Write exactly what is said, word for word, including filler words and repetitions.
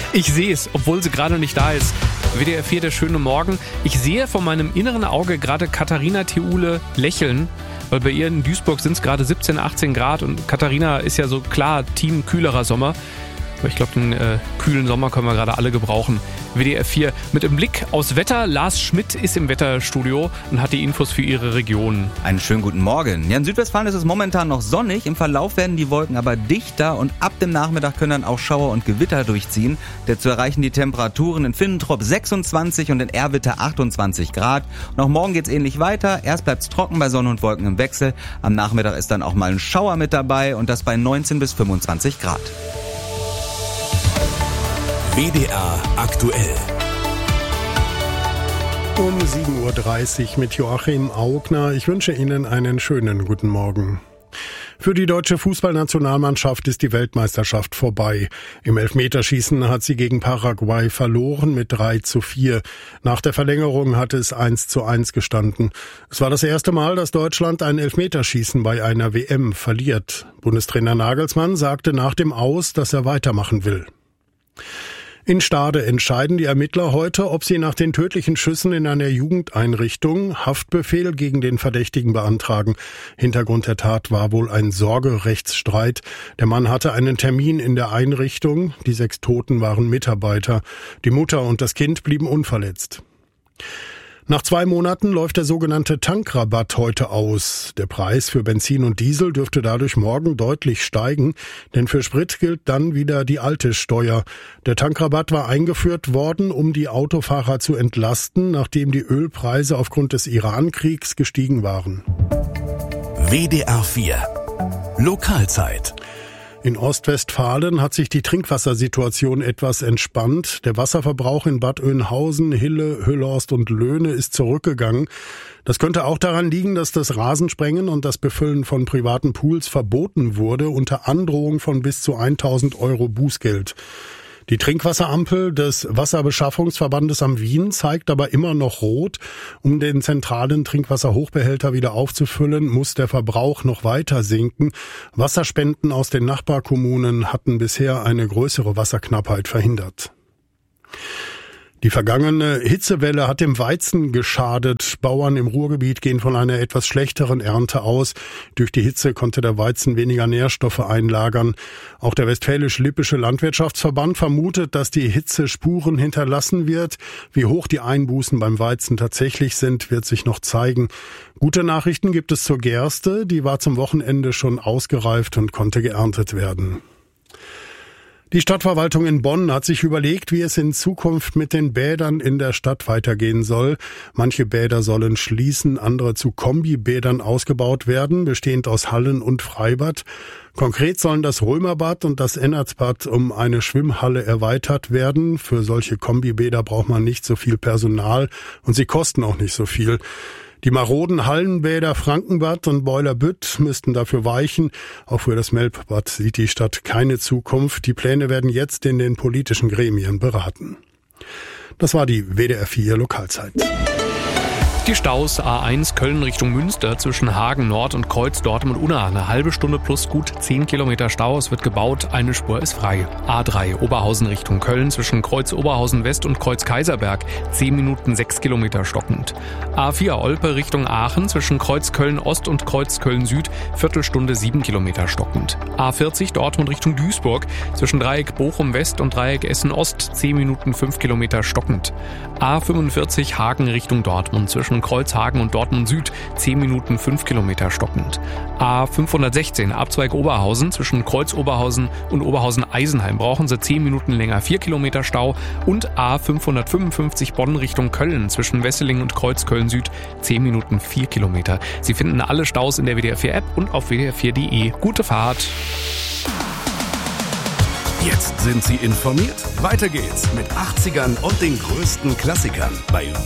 Ich sehe es, obwohl sie gerade nicht da ist. W D R vier, der schöne Morgen. Ich sehe vor meinem inneren Auge gerade Katharina Theule lächeln, weil bei ihr in Duisburg sind es gerade siebzehn, achtzehn Grad und Katharina ist ja so klar Team kühlerer Sommer. Aber ich glaube, den äh, kühlen Sommer können wir gerade alle gebrauchen. W D R vier mit im Blick aufs Wetter. Lars Schmidt ist im Wetterstudio und hat die Infos für Ihre Region. Einen schönen guten Morgen. Ja, in Südwestfalen ist es momentan noch sonnig. Im Verlauf werden die Wolken aber dichter und ab dem Nachmittag können dann auch Schauer und Gewitter durchziehen. Dazu erreichen die Temperaturen in Finnentrop sechsundzwanzig und in Erwitte achtundzwanzig Grad. Und auch morgen geht's ähnlich weiter. Erst bleibt's trocken bei Sonne und Wolken im Wechsel. Am Nachmittag ist dann auch mal ein Schauer mit dabei und das bei neunzehn bis fünfundzwanzig Grad. W D R aktuell. Um sieben Uhr dreißig mit Joachim Augner. Ich wünsche Ihnen einen schönen guten Morgen. Für die deutsche Fußballnationalmannschaft ist die Weltmeisterschaft vorbei. Im Elfmeterschießen hat sie gegen Paraguay verloren mit drei zu vier. Nach der Verlängerung hatte es eins zu eins gestanden. Es war das erste Mal, dass Deutschland ein Elfmeterschießen bei einer W M verliert. Bundestrainer Nagelsmann sagte nach dem Aus, dass er weitermachen will. In Stade entscheiden die Ermittler heute, ob sie nach den tödlichen Schüssen in einer Jugendeinrichtung Haftbefehl gegen den Verdächtigen beantragen. Hintergrund der Tat war wohl ein Sorgerechtsstreit. Der Mann hatte einen Termin in der Einrichtung. Die sechs Toten waren Mitarbeiter. Die Mutter und das Kind blieben unverletzt. Nach zwei Monaten läuft der sogenannte Tankrabatt heute aus. Der Preis für Benzin und Diesel dürfte dadurch morgen deutlich steigen, denn für Sprit gilt dann wieder die alte Steuer. Der Tankrabatt war eingeführt worden, um die Autofahrer zu entlasten, nachdem die Ölpreise aufgrund des Iran-Kriegs gestiegen waren. W D R vier Lokalzeit. In Ostwestfalen hat sich die Trinkwassersituation etwas entspannt. Der Wasserverbrauch in Bad Oeynhausen, Hille, Hüllhorst und Löhne ist zurückgegangen. Das könnte auch daran liegen, dass das Rasensprengen und das Befüllen von privaten Pools verboten wurde, unter Androhung von bis zu tausend Euro Bußgeld. Die Trinkwasserampel des Wasserbeschaffungsverbandes am Wien zeigt aber immer noch rot. Um den zentralen Trinkwasserhochbehälter wieder aufzufüllen, muss der Verbrauch noch weiter sinken. Wasserspenden aus den Nachbarkommunen hatten bisher eine größere Wasserknappheit verhindert. Die vergangene Hitzewelle hat dem Weizen geschadet. Bauern im Ruhrgebiet gehen von einer etwas schlechteren Ernte aus. Durch die Hitze konnte der Weizen weniger Nährstoffe einlagern. Auch der Westfälisch-Lippische Landwirtschaftsverband vermutet, dass die Hitze Spuren hinterlassen wird. Wie hoch die Einbußen beim Weizen tatsächlich sind, wird sich noch zeigen. Gute Nachrichten gibt es zur Gerste. Die war zum Wochenende schon ausgereift und konnte geerntet werden. Die Stadtverwaltung in Bonn hat sich überlegt, wie es in Zukunft mit den Bädern in der Stadt weitergehen soll. Manche Bäder sollen schließen, andere zu Kombibädern ausgebaut werden, bestehend aus Hallen und Freibad. Konkret sollen das Römerbad und das Ennertsbad um eine Schwimmhalle erweitert werden. Für solche Kombibäder braucht man nicht so viel Personal und sie kosten auch nicht so viel. Die maroden Hallenbäder Frankenbad und Boilerbütt müssten dafür weichen. Auch für das Melbbad sieht die Stadt keine Zukunft. Die Pläne werden jetzt in den politischen Gremien beraten. Das war die W D R vier Lokalzeit. Die Staus A eins Köln Richtung Münster zwischen Hagen Nord und Kreuz Dortmund-Unna. Eine halbe Stunde plus gut zehn Kilometer Stau. Es wird gebaut, eine Spur ist frei. A drei Oberhausen Richtung Köln zwischen Kreuz Oberhausen West und Kreuz Kaiserberg. zehn Minuten sechs Kilometer stockend. A vier Olpe Richtung Aachen zwischen Kreuz Köln Ost und Kreuz Köln Süd. Viertelstunde sieben Kilometer stockend. A vierzig Dortmund Richtung Duisburg zwischen Dreieck Bochum West und Dreieck Essen Ost. zehn Minuten fünf Kilometer stockend. A fünfundvierzig Hagen Richtung Dortmund zwischen Kreuzhagen und Dortmund Süd, zehn Minuten fünf Kilometer stockend. A fünfhundertsechzehn Abzweig Oberhausen zwischen Kreuz Oberhausen und Oberhausen Eisenheim brauchen sie zehn Minuten länger, vier Kilometer Stau. Und A fünfhundertfünfundfünfzig Bonn Richtung Köln zwischen Wesseling und Kreuz Köln Süd, zehn Minuten vier Kilometer. Sie finden alle Staus in der W D R vier App und auf w d r vier punkt d e. Gute Fahrt! Jetzt sind Sie informiert. Weiter geht's mit achtzigern und den größten Klassikern bei